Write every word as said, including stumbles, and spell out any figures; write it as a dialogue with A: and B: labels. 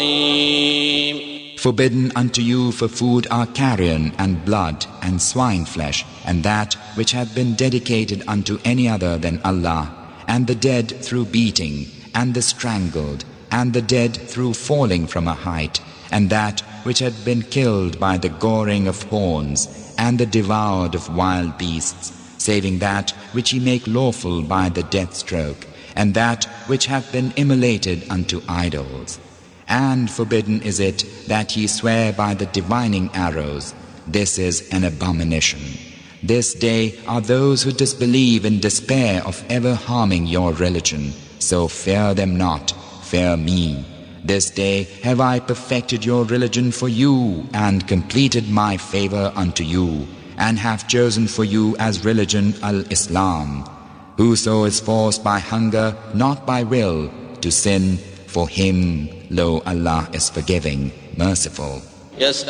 A: Forbidden unto you for food are carrion and blood and swine flesh, and that which hath been dedicated unto any other than Allah, and the dead through beating, and the strangled, and the dead through falling from a height, and that which had been killed by the goring of horns, and the devoured of wild beasts, saving that which ye make lawful by the death stroke, and that which hath been immolated unto idols. And forbidden is it that ye swear by the divining arrows. This is an abomination. This day are those who disbelieve in despair of ever harming your religion. So fear them not, fear me. This day have I perfected your religion for you, and completed my favor unto you, and have chosen for you as religion al-Islam. Whoso is forced by hunger, not by will, to sin, for him, lo, Allah is forgiving, merciful.
B: يسألونك